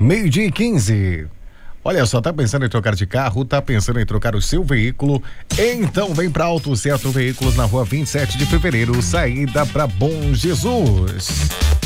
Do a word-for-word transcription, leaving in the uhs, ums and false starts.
Meio-dia e quinze. Olha só, tá pensando em trocar de carro, tá pensando em trocar o seu veículo? Então vem pra Auto Certo Veículos na rua vinte e sete de fevereiro, saída pra Bom Jesus.